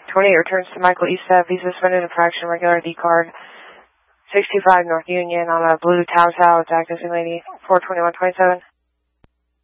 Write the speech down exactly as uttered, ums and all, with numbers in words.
twenty-eight returns to Michael Eastep. He's suspended infraction, regular D card. six two five North Union on a blue Taos House, active lady, four twenty-one twenty-seven.